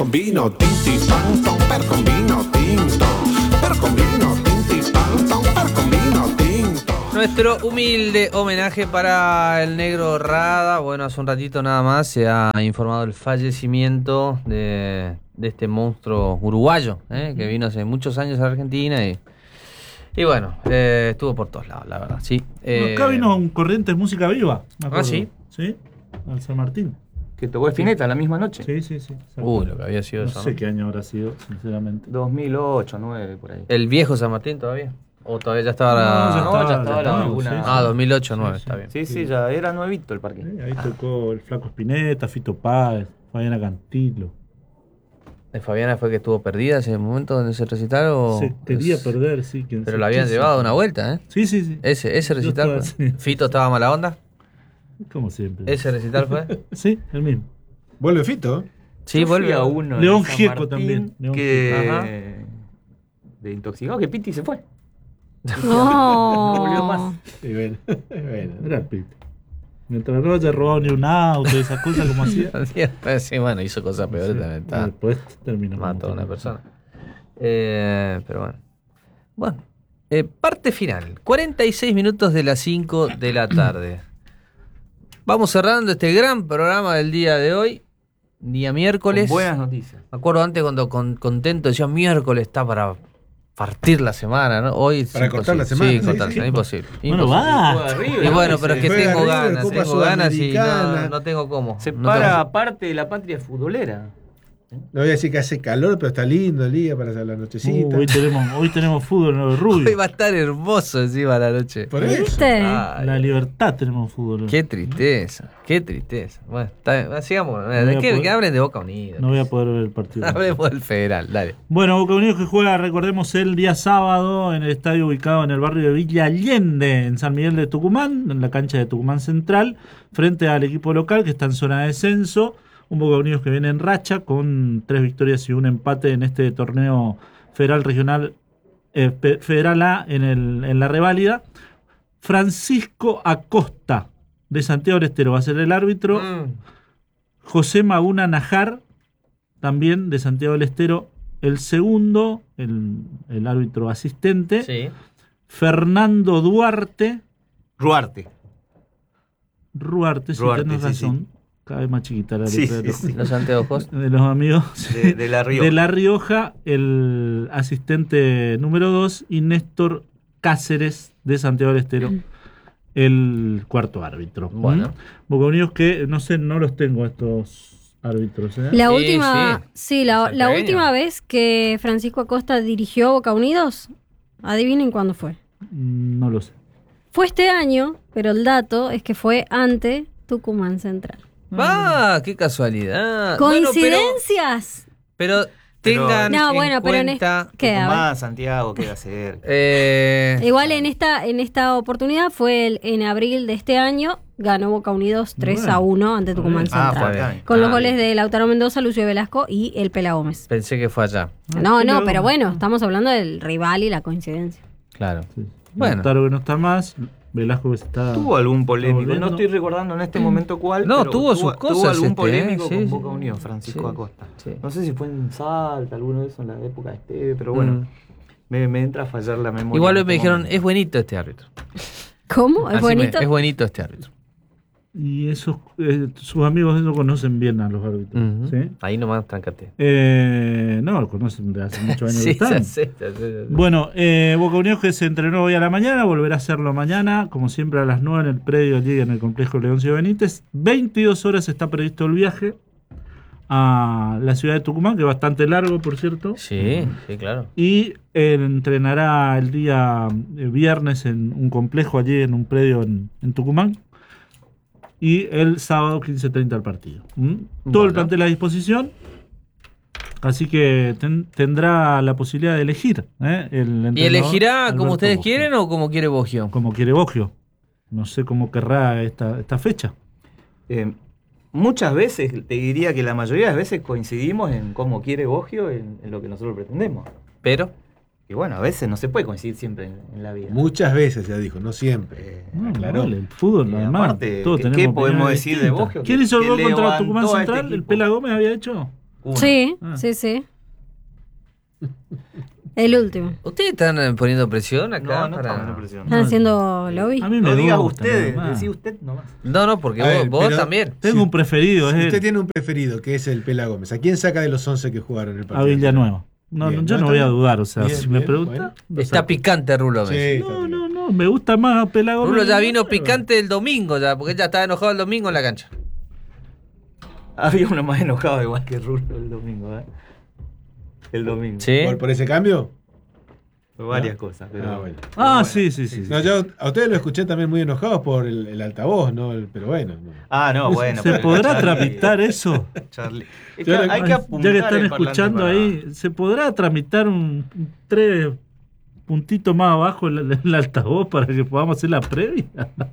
Con vino, tinti, pan, ton, per con vino tinto. Per con vino, tinti, pan, ton, per con vino tinto. Nuestro humilde homenaje para el negro Rada. Bueno, hace un ratito nada más se ha informado el fallecimiento de este monstruo uruguayo, que vino hace muchos años a Argentina y bueno, estuvo por todos lados, la verdad, sí. Acá vino un Corrientes Música Viva, me acuerdo. ¿Ah, sí? Sí, al San Martín. Que tocó Spinetta la misma noche. Sí. Lo que había sido no eso. No sé qué año habrá sido, sinceramente. 2008, 2009, por ahí. ¿El viejo San Martín todavía? ¿O todavía ya estaba ya estaba la laguna. 2008, 2009, está bien. Sí, ya era nuevito el parque. Sí, ahí tocó el Flaco Spinetta, Fito Páez, Fabiana Cantilo. ¿De Fabiana fue que estuvo perdida ese momento donde se recitaron? ¿O se quería perder, sí. Pero la habían llevado una vuelta, ¿eh? Sí. Ese recital fue. Sí. ¿Fito estaba mala onda? Como siempre. ¿Ese recital fue? Sí, el mismo. ¿Vuelve Fito? Sí, vuelve a uno. León Gieco también. De intoxicado, que Piti se fue. No volvió más. Sí, bueno. Era el Piti. Mientras no haya robado ni un auto, esas cosas como hacía. Sí, bueno, hizo cosas peores también. Después terminó. Mató a una persona. Pero bueno. Parte final. 46 minutos de las 5 de la tarde. Vamos cerrando este gran programa del día de hoy. Día miércoles. Con buenas noticias. Me acuerdo antes cuando contento decía miércoles está para partir la semana, ¿no? Hoy para cortar la semana. Sí, cortar la semana, imposible. Bueno, va. Y bueno, pero es que tengo ganas y no tengo cómo. Se para parte de la patria futbolera. No voy a decir que hace calor, pero está lindo el día para hacer la nochecita. Hoy tenemos fútbol en el Rubio. Hoy va a estar hermoso encima la noche. Por eso. ¿Viste? La Libertad tenemos fútbol. Qué tristeza. Bueno, sigamos. Que hablen de Boca Unida. No voy a poder ver el partido. Hablemos del Federal, dale. Bueno, Boca Unidos que juega, recordemos, el día sábado en el estadio ubicado en el barrio de Villa Allende, en San Miguel de Tucumán, en la cancha de Tucumán Central, frente al equipo local que está en zona de descenso. Un Boca Unidos que viene en racha con 3 victorias y un empate en este torneo federal regional, Federal A en la reválida. Francisco Acosta de Santiago del Estero va a ser el árbitro. José Maguna Najar, también de Santiago del Estero, el segundo, el árbitro asistente. Sí. Fernando Ruarte, si tenés razón. Sí. Cada vez más chiquita la Sí, letra sí. Los anteojos. de los amigos De La Rioja. de La Rioja, el asistente número 2, y Néstor Cáceres de Santiago del Estero, el cuarto árbitro. Bueno. Boca Unidos que, no sé, no los tengo estos árbitros. La Sí, última, sí. la Santiagueño. última vez que Francisco Acosta dirigió Boca Unidos, adivinen cuándo fue. No lo sé. Fue este año, pero el dato es que fue ante Tucumán Central. ¡Qué casualidad! ¿Coincidencias? Pero tengan No, bueno, en pero cuenta... ¿qué? A ver. Más Santiago queda cerca. Igual en esta oportunidad fue en abril de este año, ganó Boca Unidos 3-1 ante Tucumán Central. fue acá. Con los goles de Lautaro Mendoza, Lucio Velasco y el Pela Gómez. Pensé que fue allá. No, pero bueno, estamos hablando del rival y la coincidencia. Claro. Sí. Bueno. Lautaro que no está más, Velasco que se está... Tuvo algún polémico, volviendo. no estoy recordando en este momento cuál. No, pero tuvo sus cosas, Tuvo algún polémico sí, con sí. Boca Unidos, Francisco Sí, Acosta. sí. No sé si fue en Salta, alguno de esos en la época de Esteve, pero bueno, me entra a fallar la memoria. Igual hoy en me este dijeron, momento. es buenito este árbitro. ¿Cómo? ¿Es Así bonito? es buenito este árbitro. Y esos sus amigos no conocen bien a los árbitros. Ujú. ¿Sí? Ahí nomás trancate. No, lo conocen de hace muchos años. Sí, que están. ya sé. Bueno, Boca Unidos que se entrenó hoy a la mañana, volverá a hacerlo mañana, como siempre a las 9 en el predio allí en el complejo Leoncio Benítez. 22 horas está previsto el viaje a la ciudad de Tucumán, que es bastante largo, por cierto. Sí, claro. Y entrenará el día viernes en un complejo allí en un predio en Tucumán. Y el sábado 15:30 el partido. Todo el plantel a disposición. Así que tendrá la posibilidad de elegir. El ¿Y elegirá Alberto como ustedes Boggio. quieren o como quiere Boggio? Como quiere Boggio. No sé cómo querrá esta fecha. Muchas veces, te diría que la mayoría de las veces coincidimos en cómo quiere Boggio, en lo que nosotros pretendemos. Pero... Y bueno, a veces no se puede coincidir siempre en la vida. Muchas veces, ya dijo, no siempre. No, Claro. vale, el fútbol, además. aparte, todos ¿qué tenemos podemos opiniones decir de distintas. Boggio? ¿Quién hizo el Que gol contra levantó Tucumán a este Central? ¿El equipo. Pela Gómez había hecho? Uno. Sí, Ah. sí. El último. ¿Ustedes están poniendo presión acá? No para... estamos en presión. ¿Están haciendo lobby? A mí me No digas gusta, ustedes, nada más. decí usted nomás. No, porque A ver, vos pero- también. Tengo un preferido, Si es usted él, tiene un preferido, que es el Pela Gómez, ¿a quién saca de los 11 que jugaron el a partido? Villanueva. No, Bien, yo ¿no? no voy a dudar, o sea, Bien, si me bien, pregunta. bueno. lo Está saco. picante Rulo. Sí, me dice. está bien. No, me gusta más Pelago. Rulo ya vino picante el domingo, ya, porque ya estaba enojado el domingo en la cancha. Había uno más enojado igual que Rulo el domingo, ¿eh? El domingo. ¿Sí? ¿Por ese cambio? Por varias cosas, pero... Ah, bueno. Ah, sí. No, yo a ustedes lo escuché también muy enojados por el altavoz, ¿no? Pero bueno. No. Ah, no, bueno. ¿Se pero podrá Charlie- tramitar eso? Charlie. Es Yo que le- hay que Ya apuntar que están el parlante escuchando para- ahí, ¿se podrá tramitar un 3 puntitos más abajo el altavoz para que podamos hacer la previa?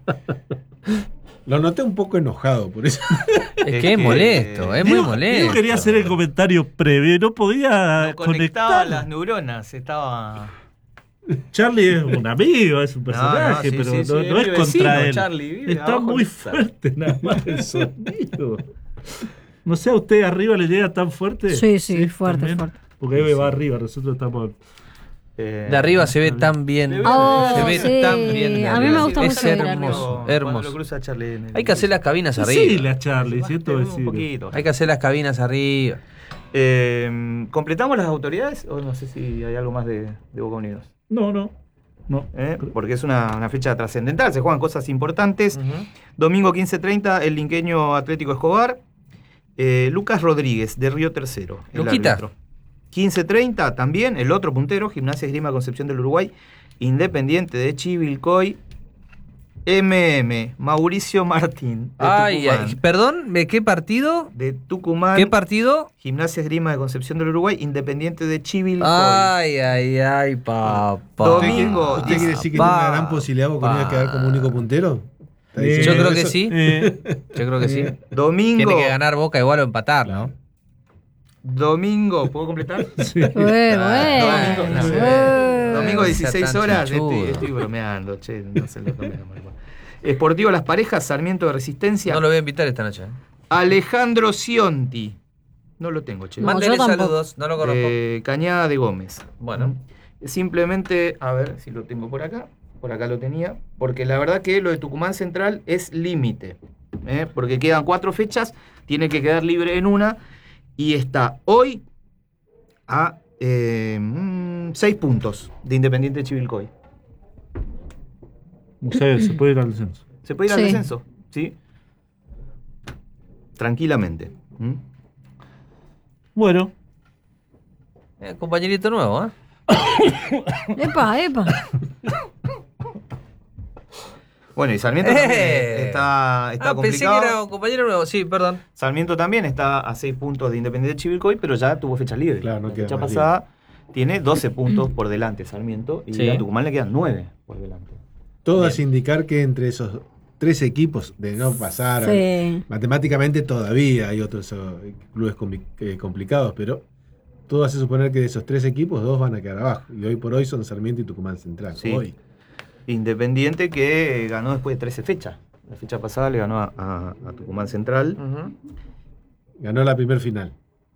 Lo noté un poco enojado por eso. Es que es molesto, es muy Yo molesto. quería hacer el comentario previo y no podía No conectaba conectar. las neuronas, estaba... Charlie es un amigo, es un personaje, sí, pero sí, sí, no es es mi contra vecino, él. Charlie, vive Está abajo muy de esa. fuerte nada más el sonido. No sé, ¿a usted arriba le llega tan fuerte? Sí, fuerte, también. fuerte. Porque Eve va arriba, nosotros estamos... De arriba se ve tan bien. Oh, se ve sí. tan bien. de A mí arriba. me gusta es mucho mirar hermoso, Cuando hermoso. lo cruza Charlie en el- Hay que hacer las cabinas Sí, arriba. a Charlie, siento Un decir. poquito. Hay que hacer las cabinas arriba. ¿Completamos las autoridades o no sé si hay algo más de Boca Unidos? No. Porque es una fecha trascendental, se juegan cosas importantes. Domingo 15:30, el linqueño Atlético Escobar. Lucas Rodríguez, de Río Tercero. el Luquita. árbitro. 15:30 también, el otro puntero, Gimnasia Esgrima Concepción del Uruguay, Independiente de Chivilcoy, Mauricio Martín, de Ay, Tucumán. ay, perdón, ¿de qué partido? De Tucumán, ¿Qué partido? Gimnasia Esgrima de Concepción del Uruguay, Independiente de Chivilcoy. Ay, papá. Domingo. ¿Usted quiere decir que tiene una gran posibilidad Boca Unidos de quedar como único puntero? ¿Está Yo diciendo Yo creo que eso? sí. Yo creo que sí. Domingo. Tiene que ganar Boca igual o empatar, ¿no? Domingo, ¿puedo completar? Bueno. Domingo No 16 sea tan horas, chanchudo. estoy bromeando, che, no se lo tomen a mal. Esportivo Las Parejas, Sarmiento de Resistencia, No lo voy a invitar esta noche. Alejandro Cionti, no lo tengo, che, No, Mándele yo tampoco. saludos, no lo conozco. Cañada de Gómez. Bueno. Simplemente, a ver si lo tengo por acá lo tenía, porque la verdad que lo de Tucumán Central es límite, porque quedan 4 fechas, tiene que quedar libre en una, y está hoy a 6 puntos de Independiente Chivilcoy. Se puede ir al descenso. ¿Se puede ir al Sí. descenso? ¿Sí? Tranquilamente. ¿Mm? Bueno, Compañerito nuevo, ¿eh? Epa. Bueno, y Sarmiento también está Pensé que complicado. era un compañero nuevo, sí, perdón. Sarmiento también está a 6 puntos de Independiente Chivilcoy, pero ya tuvo fecha libre. Claro, no la queda fecha más pasada tiene 12 puntos por delante Sarmiento y Sí. a Tucumán le quedan 9 por delante. Todo Bien. hace indicar que entre esos 3 equipos de no pasar, Sí. matemáticamente todavía hay otros clubes complicados, pero todo hace suponer que de esos 3 equipos, 2 van a quedar abajo. Y hoy por hoy son Sarmiento y Tucumán Central. Sí. Hoy. Independiente que ganó después de 13 fechas. La fecha pasada le ganó a Tucumán Central Ganó la primer final.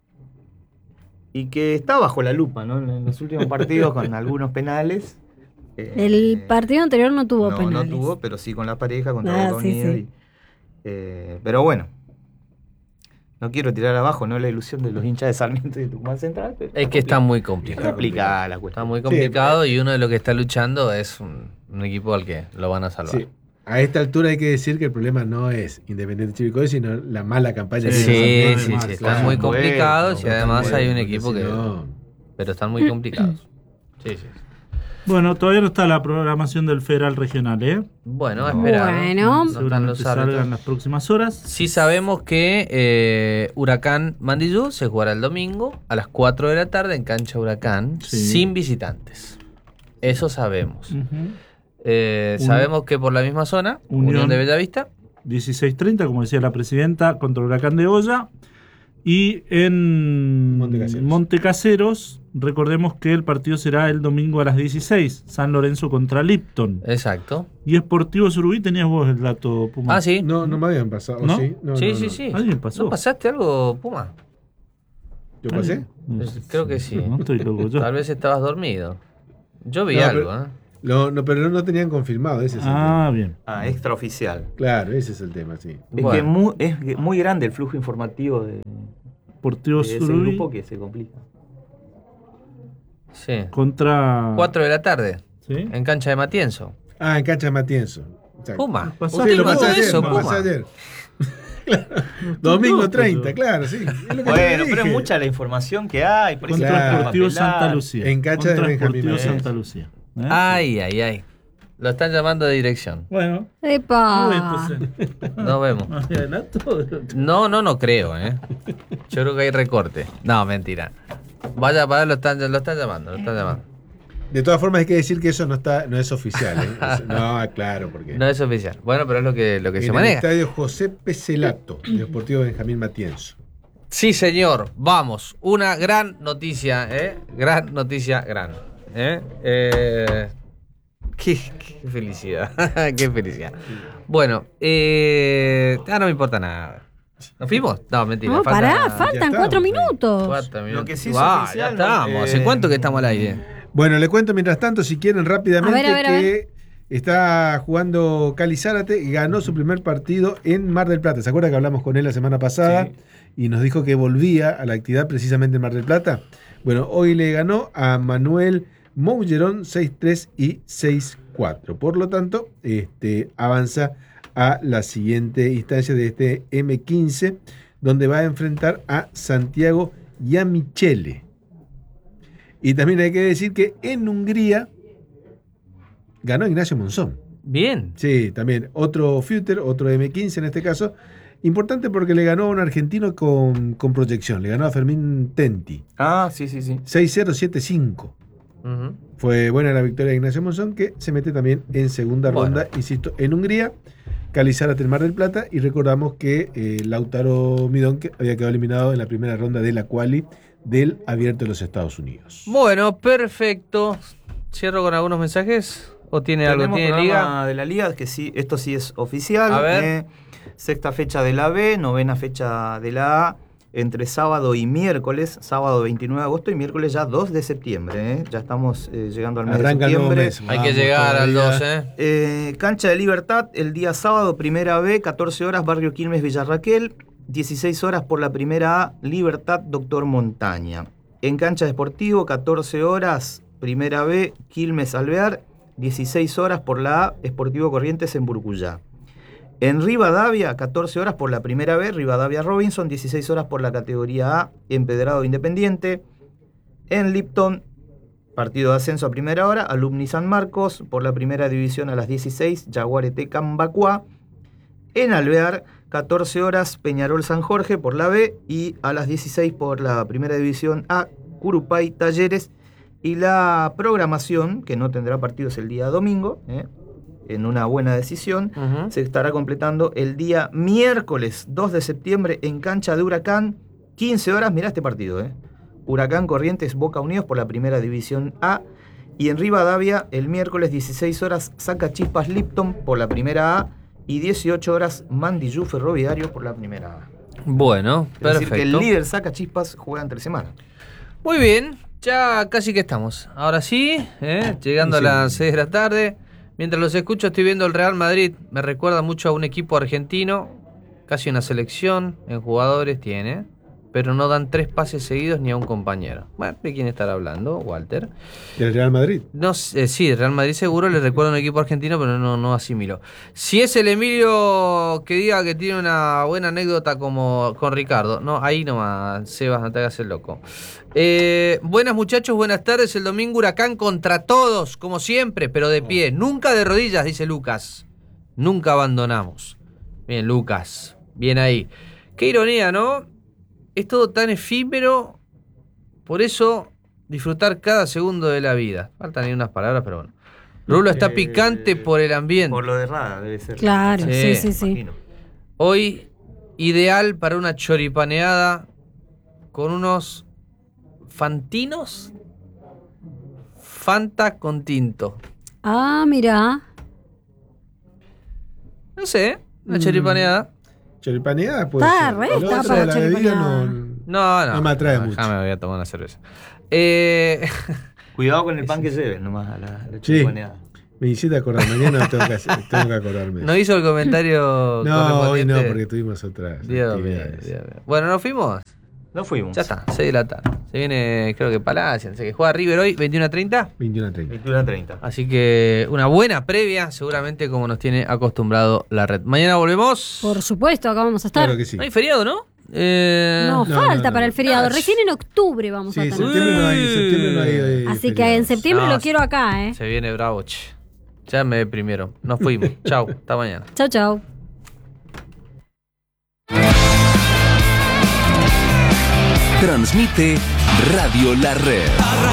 y que está bajo la lupa, ¿no? En los últimos partidos con algunos penales. El partido anterior no tuvo penales. No tuvo, pero sí con la pareja, contra Boca Sí, Unidos. sí. Pero bueno, no quiero tirar abajo, ¿no? La ilusión de los hinchas de Sarmiento y de Tucumán Central. Pero Es que está muy está complicado. complicada la Está cuestión. muy complicado y uno de los que está luchando es un equipo al que lo van a salvar. Sí. A esta altura hay que decir que el problema no es Independiente Chivilcoy, sino la mala campaña que Sí, tiene sí, Sarmiento. sí, Claro, están muy bueno, complicados y bueno, además hay un porque equipo si que... no- Pero están muy complicados. Sí. bueno, todavía no está la programación del Federal Regional, ¿eh? Bueno, a esperar. Bueno. No están Seguramente los salgan árbitros. en las próximas horas. Sí sabemos que Huracán Mandillú se jugará el domingo a las 4 de la tarde en cancha Huracán, Sí. sin visitantes. Eso sabemos. Ujú. Sabemos que por la misma zona, Unión de Bellavista, 16:30, como decía la presidenta, contra Huracán de Olla. Y en Montecaseros. Montecaseros, recordemos que el partido será el domingo a las 16, San Lorenzo contra Lipton. exacto. Y Sportivo Surubí, tenías vos el dato, Puma. Ah, sí. No me habían pasado. ¿No? ¿Sí? No, sí, no, sí, no. sí. Alguien pasó. ¿No pasaste algo, Puma? ¿Yo pasé? Creo que sí. No estoy loco yo. Tal vez estabas dormido. Yo vi No, algo, pero- ¿eh? No, pero no tenían confirmado, ese es el tema. Bien. Ah, extraoficial. Claro, ese es el tema, sí. Es que Bueno. es muy grande el flujo informativo de Deportivo ese Surubí grupo que se complica. Sí. contra... 4 de la tarde, ¿Sí? en cancha de Matienzo. Ah, en cancha de Matienzo. Exacto. Puma. Pasó. Sí, lo Todo pasé ayer, eso, lo Puma. pasé ayer. Claro. Domingo loco, 30, yo. claro, sí. Es lo que te Bueno, pero es dije. mucha la información que hay. Por eso Contra Claro. Deportivo apelar. Santa Lucía. En cancha de Contra Benjamín Deportivo Matienzo. Santa Lucía. ¿Eh? Ay, ay, ay. Lo están llamando de dirección. Bueno. ¡Epa! Muy bien, entonces. Nos vemos. ¿Me adelanto? No creo, ¿eh? Yo creo que hay recorte. No, mentira. Vaya para lo están llamando. De todas formas, hay que decir que eso no es oficial. ¿eh? No, claro, porque. No es oficial. Bueno, pero es lo que en se el maneja. estadio José Pecelato, Deportivo Benjamín Matienzo. Sí, señor. Vamos. Una gran noticia, ¿eh? Gran noticia, gran. Qué felicidad. Qué felicidad. Bueno, no me importa nada. ¿Nos fuimos? No, mentira. No, pará, Ya faltan estamos, 4 sí. minutos. 4 minutos. Lo que sí es Ya oficial, estamos. ¿Hace cuánto que estamos al aire? Bueno, le cuento mientras tanto, si quieren rápidamente, A ver. que está jugando Cali Zárate y ganó su primer partido en Mar del Plata. ¿Se acuerda que hablamos con él la semana pasada? Sí. Y nos dijo que volvía a la actividad precisamente en Mar del Plata. Bueno, hoy le ganó a Manuel Mougerón 6-3 y 6-4. Por lo tanto, avanza a la siguiente instancia de este M15, donde va a enfrentar a Santiago Yamichele. Y también hay que decir que en Hungría ganó Ignacio Monzón. Bien. Sí, también otro Future, otro M15 en este caso. Importante porque le ganó a un argentino con proyección. Le ganó a Fermín Tenti. Ah, sí. 6-0-7-5. Ujú. Fue buena la victoria de Ignacio Monzón, que se mete también en segunda Bueno. ronda, insisto, en Hungría. Cali Zárate en Mar del Plata. Y recordamos que Lautaro Midón que había quedado eliminado en la primera ronda de la quali del Abierto de los Estados Unidos. Bueno, perfecto. ¿Cierro con algunos mensajes? ¿O tiene algo? Tenemos ¿Tiene programa liga? de la liga, que sí, esto sí es oficial. A ver. Sexta fecha de la B, novena fecha de la A, entre sábado y miércoles, sábado 29 de agosto y miércoles ya 2 de septiembre. Ya estamos llegando al mes Arranca de el nuevo septiembre. mes. Hay que Vamos llegar al todavía. 2, Cancha de Libertad, el día sábado, primera B, 14 horas, Barrio Quilmes, Villarraquel, 16 horas por la primera A, Libertad, Doctor Montaña. En Cancha Deportivo, 14 horas, primera B, Quilmes, Alvear, 16 horas por la A, Esportivo Corrientes en Burcuyá. En Rivadavia, 14 horas por la primera B, Rivadavia Robinson, 16 horas por la categoría A, Empedrado Independiente. En Lipton, partido de ascenso a primera hora, Alumni San Marcos, por la primera división a las 16, Yaguareté Cambacuá. En Alvear, 14 horas, Peñarol San Jorge por la B y a las 16 por la primera división A, Curupay Talleres. Y la programación, que no tendrá partidos el día domingo, en una buena decisión, Ujú. se estará completando el día miércoles 2 de septiembre en cancha de Huracán, 15 horas, mirá este partido, Huracán Corrientes Boca Unidos por la primera división A, y en Rivadavia el miércoles 16 horas Sacachispas Lipton por la primera A y 18 horas Mandillú Ferroviario por la primera A. Bueno, Es decir, que el perfecto. líder Sacachispas juega entre semana. Muy bien, ya casi que estamos. Ahora sí, llegando a Sí. las 6 de la tarde. Mientras los escucho estoy viendo el Real Madrid. Me recuerda mucho a un equipo argentino, casi una selección en jugadores tiene, pero no dan 3 pases seguidos ni a un compañero. Bueno, ¿de quién estará hablando, Walter? Del Real Madrid. No sé, sí, Real Madrid seguro le recuerda a un equipo argentino, pero no asimilo. Si es el Emilio que diga que tiene una buena anécdota como con Ricardo, no, ahí nomás, Sebas, no te hagas el loco. Buenas muchachos, buenas tardes. El domingo Huracán contra todos, como siempre, pero de pie. Nunca de rodillas, dice Lucas. Nunca abandonamos. Bien, Lucas, bien ahí. Qué ironía, ¿no? Es todo tan efímero, por eso disfrutar cada segundo de la vida. Faltan ahí unas palabras, pero bueno. Rulo está picante por el ambiente. Por lo de Rada debe ser. Claro, Sí, sí. Imagino. Hoy, ideal para una choripaneada con unos fantinos. Fanta con tinto. Ah, mira. No sé, una choripaneada. Choripaneada, pues. Está re, está para la bebida choripaneada. No. No me atrae mucho. Déjame, voy a tomar una cerveza. Cuidado con el pan que lleven, nomás a la Sí. chiconeada. Me hiciste acordar, mañana tengo que acordarme. No hizo el comentario No, hoy correspondiente. no, porque tuvimos otras Dios mío, actividades. Dios mío. Bueno, ¿nos fuimos? No fuimos. Ya está, 6 de la tarde. Se viene, creo que Palacio, no sé qué. Juega River hoy, 21:30. 21:30. 21:30. Así que una buena previa, seguramente como nos tiene acostumbrado la red. Mañana volvemos. Por supuesto, acá vamos a estar. Claro que sí. No hay feriado, ¿no? No, No, falta no. para el feriado. Recién en octubre vamos Sí, a en tener. septiembre no hay Así que feriado. en septiembre No, lo quiero acá, ¿eh? Se viene bravo, che. Ya me deprimieron. Nos fuimos. Chau, hasta mañana. Chau, chau. Transmite Radio La Red.